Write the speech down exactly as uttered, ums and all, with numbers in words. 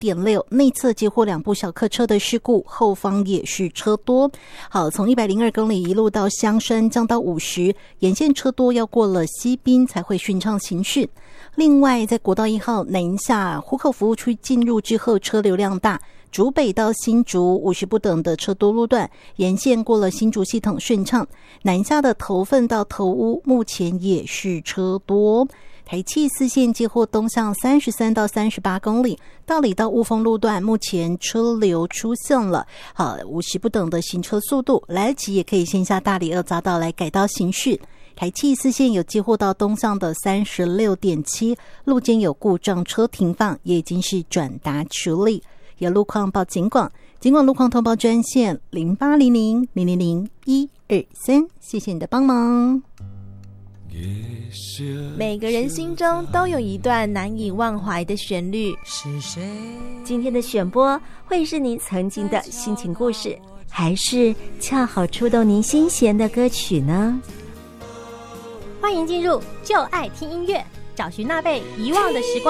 点六，内侧接获两部小客车的事故，后方也是车多。好，从一百零二公里一路到香山降到五十，沿线车多要过了西滨才会顺畅行驶。另外，在国道一号南下湖口服务区进入之后，车流量大，竹北到新竹五十不等的车多路段，沿线过了新竹系统顺畅。南下的头份到头屋目前也是车多。台七四线接获东向三十三到三十八公里，道里到雾峰路段目前车流出现了好五十不等的行车速度，来得及也可以先下大里二匝道来改道行驶。台七四线有接获到东向的 三十六点七， 路肩有故障车停放，也已经是转达处理。有路况报警广，警广路况通报专线零八零零零零零一二三，谢谢你的帮忙。 每个人心中都有一段难以忘怀的旋律， 是谁？ 今天的选播会是您曾经的心情故事，还是恰好触动您心弦的歌曲呢？ 欢迎进入就爱听音乐，找寻那被遗忘的时光。